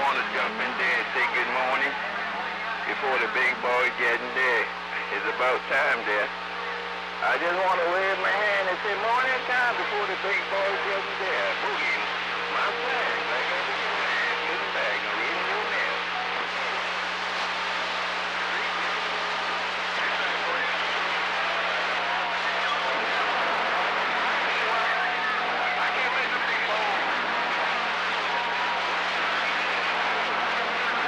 want to jump in there and say good morning before the big boys getting there. It's about time there. I just want to wave my hand and say morning time before the big boys getting there. Boogie.